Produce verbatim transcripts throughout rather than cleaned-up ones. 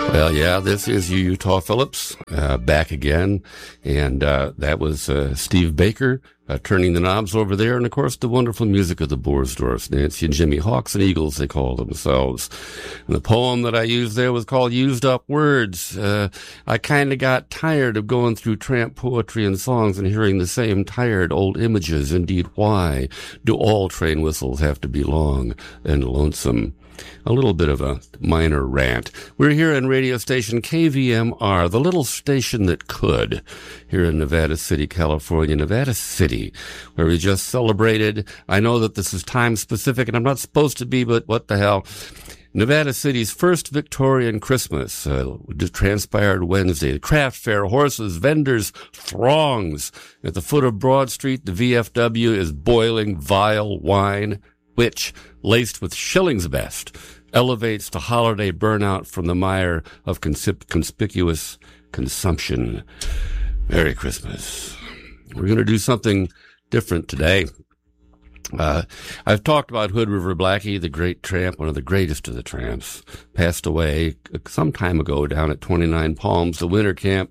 Well, yeah, this is Utah Phillips uh, back again, and uh, that was uh, Steve Baker uh, turning the knobs over there, and of course the wonderful music of the Borsdorfs, Nancy and Jimmy, Hawks and Eagles they call themselves. And the poem that I used there was called Used Up Words. Uh, I kind of got tired of going through tramp poetry and songs and hearing the same tired old images. Indeed, why do all train whistles have to be long and lonesome? A little bit of a minor rant. We're here on radio station K V M R, the little station that could, here in Nevada City, California, Nevada City, where we just celebrated. I know that this is time specific, and I'm not supposed to be, but what the hell. Nevada City's first Victorian Christmas uh, transpired Wednesday. The craft fair, horses, vendors, throngs. At the foot of Broad Street, the V F W is boiling vile wine, which, laced with shillings best, elevates the holiday burnout from the mire of consip- conspicuous consumption. Merry Christmas. We're going to do something different today. Uh, I've talked about Hood River Blackie, the great tramp, one of the greatest of the tramps, passed away some time ago down at twenty-nine Palms, the winter camp.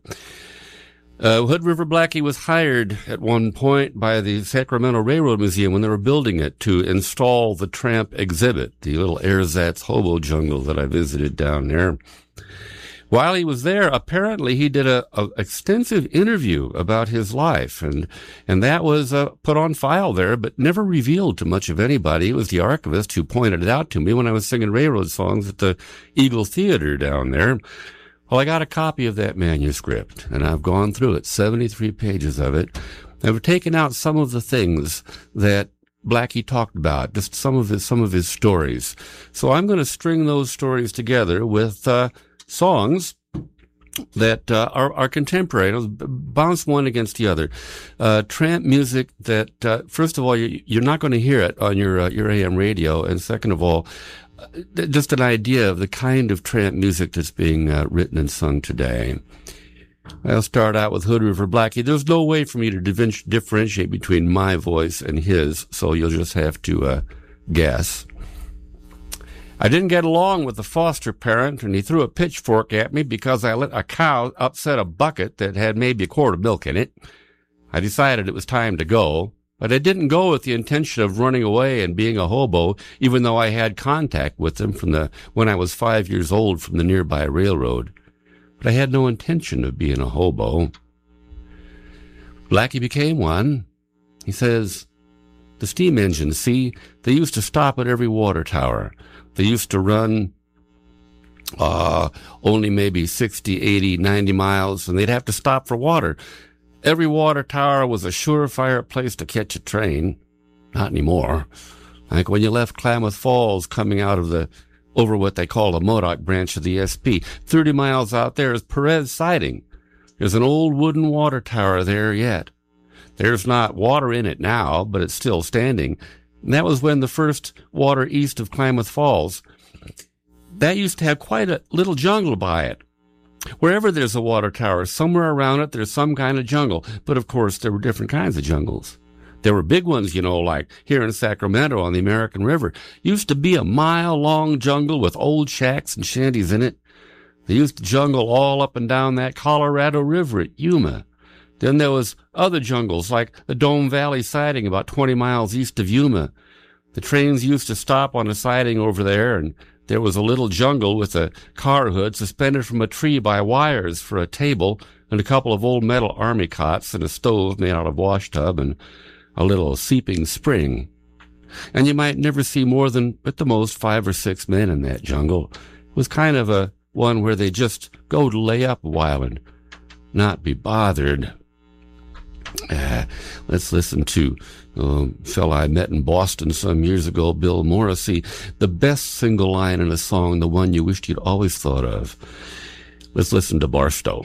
Uh, Hood River Blackie was hired at one point by the Sacramento Railroad Museum when they were building it to install the tramp exhibit, the little ersatz hobo jungle that I visited down there. While he was there, apparently he did a, a extensive interview about his life, and and that was uh, put on file there, but never revealed to much of anybody. It was the archivist who pointed it out to me when I was singing railroad songs at the Eagle Theater down there. Well, I got a copy of that manuscript, and I've gone through it, seventy-three pages of it. I've taken out some of the things that Blackie talked about, just some of his, some of his stories. So I'm going to string those stories together with uh, songs that uh, are, are contemporary. I'll bounce one against the other. Uh, tramp music that, uh, first of all, you, you're not going to hear it on your uh, your A M radio, and second of all, just an idea of the kind of tramp music that's being uh, written and sung today. I'll start out with Hood River Blackie. There's no way for me to differentiate between my voice and his, so you'll just have to uh, guess. I didn't get along with the foster parent, and he threw a pitchfork at me because I let a cow upset a bucket that had maybe a quart of milk in it. I decided it was time to go. But I didn't go with the intention of running away and being a hobo, even though I had contact with them from the when I was five years old from the nearby railroad. But I had no intention of being a hobo. Blackie became one. He says, the steam engines, see, they used to stop at every water tower. They used to run uh, only maybe sixty, eighty, ninety miles, and they'd have to stop for water. Every water tower was a surefire place to catch a train. Not anymore. Like when you left Klamath Falls coming out of the, over what they call the Modoc branch of the S P. thirty miles out there is Perez Siding. There's an old wooden water tower there yet. There's not water in it now, but it's still standing. And that was when the first water east of Klamath Falls. That used to have quite a little jungle by it. Wherever there's a water tower, somewhere around it, there's some kind of jungle. But, of course, there were different kinds of jungles. There were big ones, you know, like here in Sacramento on the American River. Used to be a mile-long jungle with old shacks and shanties in it. They used to jungle all up and down that Colorado River at Yuma. Then there was other jungles, like the Dome Valley Siding about twenty miles east of Yuma. The trains used to stop on a siding over there, and there was a little jungle with a car hood suspended from a tree by wires for a table and a couple of old metal army cots and a stove made out of wash tub and a little seeping spring. And you might never see more than, at the most, five or six men in that jungle. It was kind of a one where they just go to lay up a while and not be bothered. Uh, let's listen to a fella I met in Boston some years ago, Bill Morrissey. The best single line in a song, the one you wished you'd always thought of. Let's listen to Barstow.